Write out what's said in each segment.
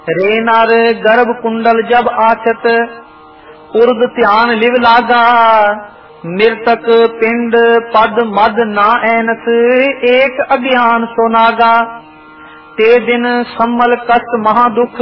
रे नर गर्भ कुंडल जब आचत, उर्द ध्यान लिव लागा। मृतक पिंड पद मद ना ऐनस, एक अज्ञान सो नागा। ते दिन सम्मल कष्ट महादुख,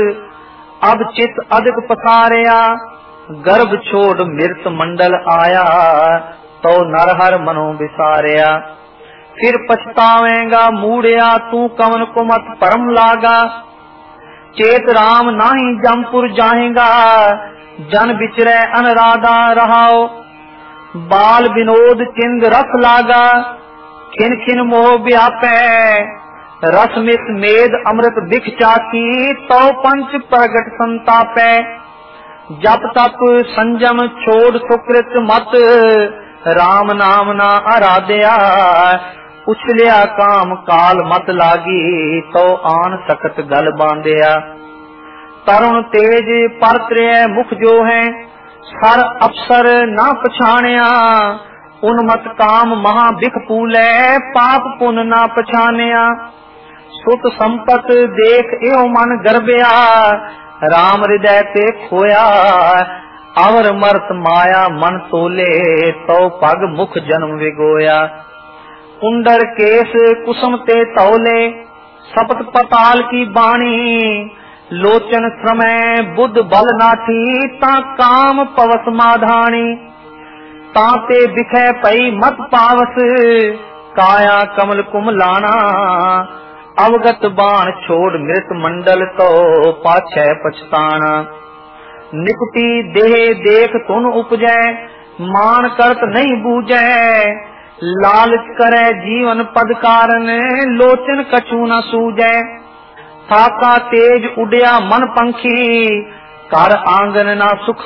अब चित अधिक पसारिया। गर्भ छोड़ मृत मंडल आया, तो नरहर मनो विसारिया। फिर पछतावेगा मूड़िया, तू कवन को मत परम लागा। चेत राम नाही जमपुर जाएगा, जन बिचरे अनराधा रहाओ। बाल विनोद चिंद रस लागा, खिन खिन मोह व्यापै। रस मिस मेद अमृत बिख चाकी, तो पंच प्रगट संतापै। जप तप संजम छोड़ सुकृत मत, राम नाम ना आराध्या। उछलिया काम काल मत लागी, तो आन सकत गल बांधिया। तरुण तेज परत्रय मुख जो है, सर अफसर ना पछाणिया। उन्मत काम महा बिख पूलै, पाप पुन ना पछानिया। सुत संपत देख एव मन गर्भया, राम हृदय ते खोया। अवर मर्त माया मन तोले, तो पग मुख जन्म विगोया। कुंडर केस कुसुम ते तौले, सपत पताल की बाणी। लोचन श्रमय बुद्ध बल नाठी, ता काम पवस माधानी। ताते बिखै पई मत पावस, काया कमल कुमलाना। अवगत बाण छोड़ मृत मंडल, तो पाछै पछताना। निकुटी देह देख तुन उपजै, मान करत नहीं बूझै। लालच करे जीवन पद कारण, लोचन कछु न सूझै। थाका तेज उड़िया मन पंखी, कर आंगन ना सुख